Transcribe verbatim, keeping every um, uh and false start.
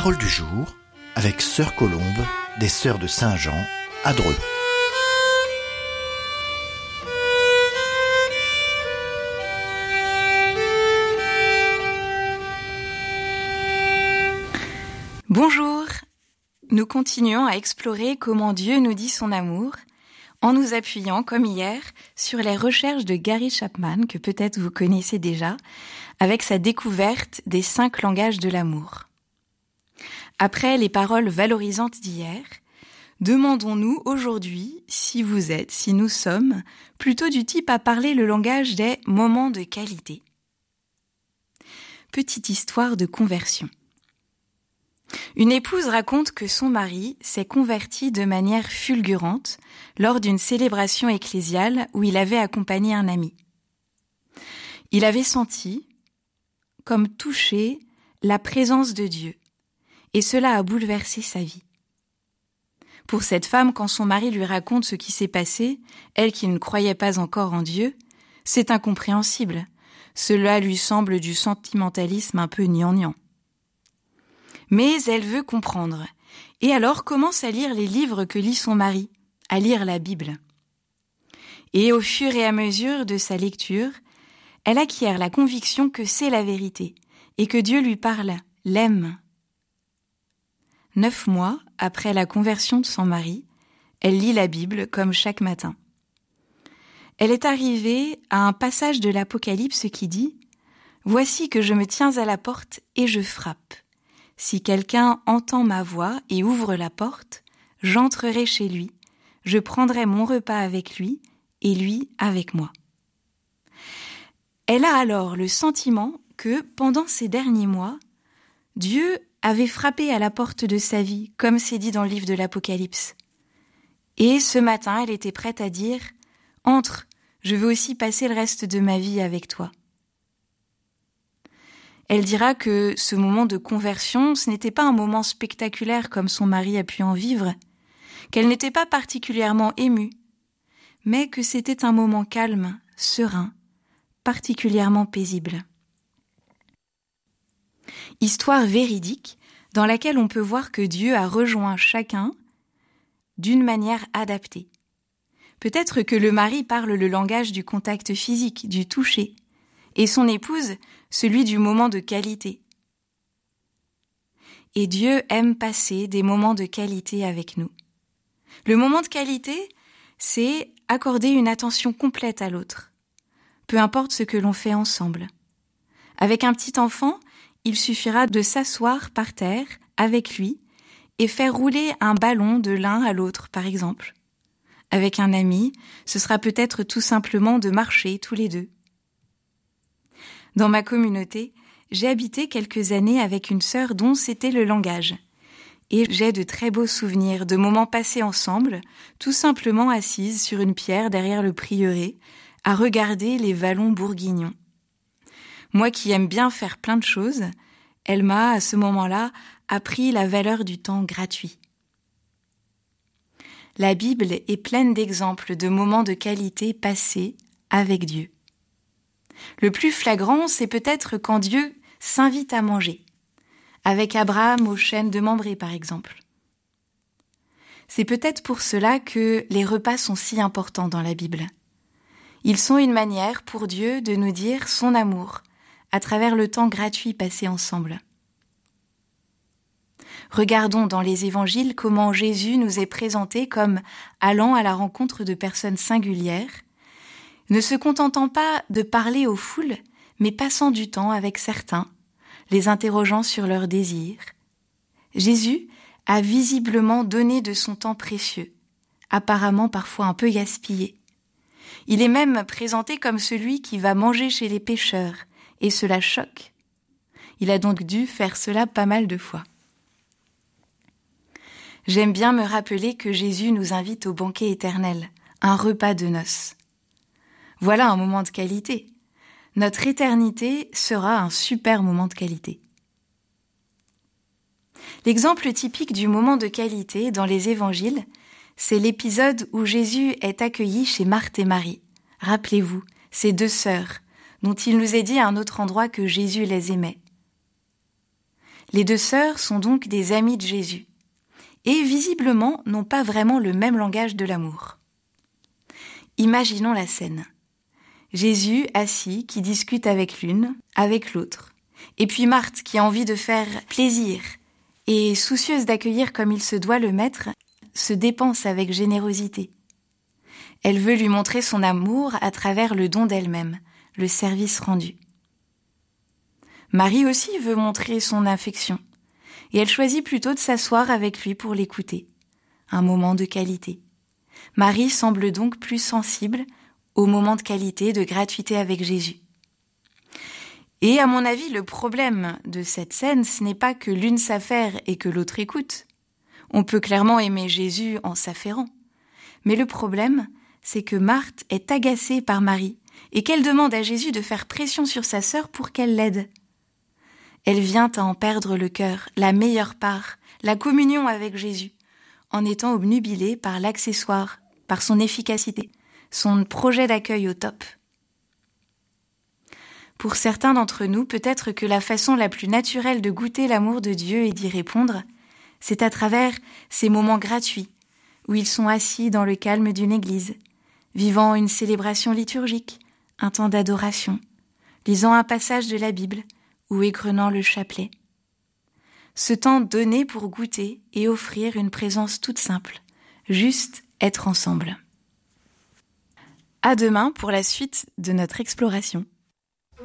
Parole du jour avec Sœur Colombe des Sœurs de Saint-Jean à Dreux. Bonjour, nous continuons à explorer comment Dieu nous dit son amour en nous appuyant, comme hier, sur les recherches de Gary Chapman, que peut-être vous connaissez déjà, avec sa découverte des cinq langages de l'amour. Après les paroles valorisantes d'hier, demandons-nous aujourd'hui si vous êtes, si nous sommes, plutôt du type à parler le langage des moments de qualité. Petite histoire de conversion. Une épouse raconte que son mari s'est converti de manière fulgurante lors d'une célébration ecclésiale où il avait accompagné un ami. Il avait senti, comme touché, la présence de Dieu, et cela a bouleversé sa vie. Pour cette femme, quand son mari lui raconte ce qui s'est passé, elle qui ne croyait pas encore en Dieu, c'est incompréhensible. Cela lui semble du sentimentalisme un peu gnangnan. Mais elle veut comprendre, et alors commence à lire les livres que lit son mari, à lire la Bible. Et au fur et à mesure de sa lecture, elle acquiert la conviction que c'est la vérité, et que Dieu lui parle, l'aime. Neuf mois après la conversion de son mari, elle lit la Bible comme chaque matin. Elle est arrivée à un passage de l'Apocalypse qui dit « Voici que je me tiens à la porte et je frappe. Si quelqu'un entend ma voix et ouvre la porte, j'entrerai chez lui, je prendrai mon repas avec lui et lui avec moi. » Elle a alors le sentiment que, pendant ces derniers mois, Dieu avait frappé à la porte de sa vie, comme c'est dit dans le livre de l'Apocalypse. Et ce matin, elle était prête à dire « Entre, je veux aussi passer le reste de ma vie avec toi. » Elle dira que ce moment de conversion, ce n'était pas un moment spectaculaire comme son mari a pu en vivre, qu'elle n'était pas particulièrement émue, mais que c'était un moment calme, serein, particulièrement paisible. Histoire véridique dans laquelle on peut voir que Dieu a rejoint chacun d'une manière adaptée. Peut-être que le mari parle le langage du contact physique, du toucher, et son épouse celui du moment de qualité. Et Dieu aime passer des moments de qualité avec nous. Le moment de qualité, c'est accorder une attention complète à l'autre, peu importe ce que l'on fait ensemble. Avec un petit enfant, il suffira de s'asseoir par terre avec lui et faire rouler un ballon de l'un à l'autre, par exemple. Avec un ami, ce sera peut-être tout simplement de marcher tous les deux. Dans ma communauté, j'ai habité quelques années avec une sœur dont c'était le langage. Et j'ai de très beaux souvenirs de moments passés ensemble, tout simplement assises sur une pierre derrière le prieuré, à regarder les vallons bourguignons. Moi qui aime bien faire plein de choses, elle m'a, à ce moment-là, appris la valeur du temps gratuit. La Bible est pleine d'exemples de moments de qualité passés avec Dieu. Le plus flagrant, c'est peut-être quand Dieu s'invite à manger, avec Abraham au chêne de Mambré par exemple. C'est peut-être pour cela que les repas sont si importants dans la Bible. Ils sont une manière pour Dieu de nous dire son amour à travers le temps gratuit passé ensemble. Regardons dans les évangiles comment Jésus nous est présenté comme allant à la rencontre de personnes singulières, ne se contentant pas de parler aux foules, mais passant du temps avec certains, les interrogeant sur leurs désirs. Jésus a visiblement donné de son temps précieux, apparemment parfois un peu gaspillé. Il est même présenté comme celui qui va manger chez les pécheurs, et cela choque. Il a donc dû faire cela pas mal de fois. J'aime bien me rappeler que Jésus nous invite au banquet éternel, un repas de noces. Voilà un moment de qualité. Notre éternité sera un super moment de qualité. L'exemple typique du moment de qualité dans les évangiles, c'est l'épisode où Jésus est accueilli chez Marthe et Marie. Rappelez-vous, ces deux sœurs, dont il nous est dit à un autre endroit que Jésus les aimait. Les deux sœurs sont donc des amies de Jésus, et visiblement n'ont pas vraiment le même langage de l'amour. Imaginons la scène. Jésus assis qui discute avec l'une, avec l'autre, et puis Marthe qui a envie de faire plaisir et soucieuse d'accueillir comme il se doit le maître, se dépense avec générosité. Elle veut lui montrer son amour à travers le don d'elle-même, le service rendu. Marie aussi veut montrer son affection, et elle choisit plutôt de s'asseoir avec lui pour l'écouter. Un moment de qualité. Marie semble donc plus sensible au moment de qualité, de gratuité avec Jésus. Et à mon avis, le problème de cette scène, ce n'est pas que l'une s'affaire et que l'autre écoute. On peut clairement aimer Jésus en s'affairant. Mais le problème, c'est que Marthe est agacée par Marie et qu'elle demande à Jésus de faire pression sur sa sœur pour qu'elle l'aide. Elle vient à en perdre le cœur, la meilleure part, la communion avec Jésus, en étant obnubilée par l'accessoire, par son efficacité, son projet d'accueil au top. Pour certains d'entre nous, peut-être que la façon la plus naturelle de goûter l'amour de Dieu et d'y répondre, c'est à travers ces moments gratuits, où ils sont assis dans le calme d'une église, vivant une célébration liturgique, un temps d'adoration, lisant un passage de la Bible ou égrenant le chapelet. Ce temps donné pour goûter et offrir une présence toute simple, juste être ensemble. À demain pour la suite de notre exploration.